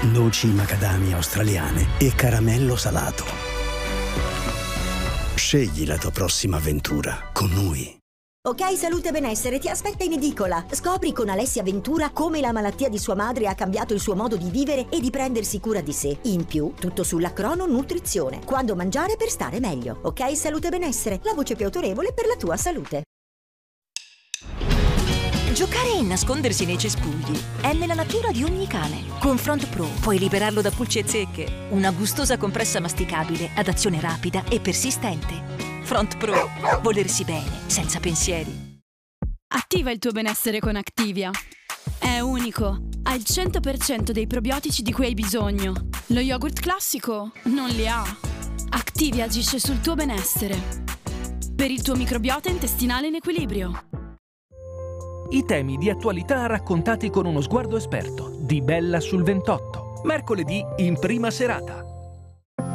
noci macadamia australiane e caramello salato. Scegli la tua prossima avventura con noi. Ok, Salute e Benessere ti aspetta in edicola. Scopri con Alessia Ventura come la malattia di sua madre ha cambiato il suo modo di vivere e di prendersi cura di sé. In più, tutto sulla crononutrizione. Quando mangiare per stare meglio. Ok, Salute e Benessere, la voce più autorevole per la tua salute. Giocare e nascondersi nei cespugli è nella natura di ogni cane. Con Front Pro puoi liberarlo da pulci e zecche. Una gustosa compressa masticabile ad azione rapida e persistente. Front Pro. Volersi bene, senza pensieri. Attiva il tuo benessere con Activia. È unico. Ha il 100% dei probiotici di cui hai bisogno. Lo yogurt classico non li ha. Activia agisce sul tuo benessere. Per il tuo microbiota intestinale in equilibrio. I temi di attualità raccontati con uno sguardo esperto di Bella sul 28. Mercoledì in prima serata.